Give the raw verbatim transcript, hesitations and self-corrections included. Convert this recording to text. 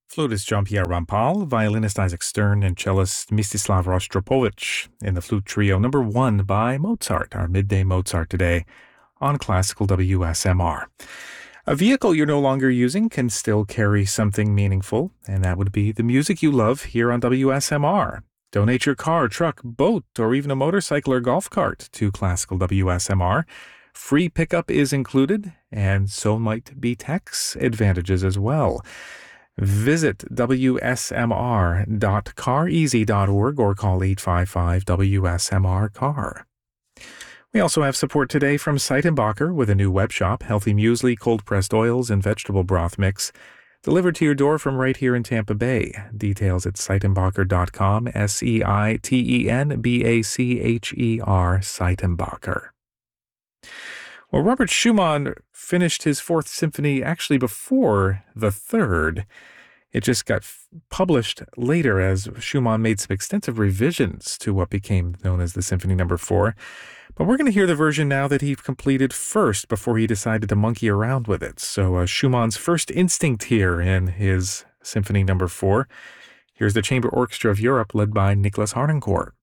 Flutist Jean-Pierre Rampal, violinist Isaac Stern, and cellist Mstislav Rostropovich in the Flute Trio number one by Mozart, our midday Mozart today on Classical W S M R. A vehicle you're no longer using can still carry something meaningful, and that would be the music you love here on W S M R. Donate your car, truck, boat, or even a motorcycle or golf cart to Classical W S M R. Free pickup is included, and so might be tax advantages as well. Visit W S M R dot car easy dot org or call eight five five W S M R car. We also have support today from Seitenbacher with a new web shop, healthy muesli, cold-pressed oils, and vegetable broth mix, delivered to your door from right here in Tampa Bay. Details at seitenbacher dot com, S E I T E N B A C H E R, Seitenbacher. Well, Robert Schumann finished his Fourth Symphony actually before the Third. It just got f- published later as Schumann made some extensive revisions to what became known as the Symphony Number Four. But we're going to hear the version now that he completed first before he decided to monkey around with it. So uh, Schumann's first instinct here in his Symphony Number Four. Here's the Chamber Orchestra of Europe led by Nicholas Harnoncourt.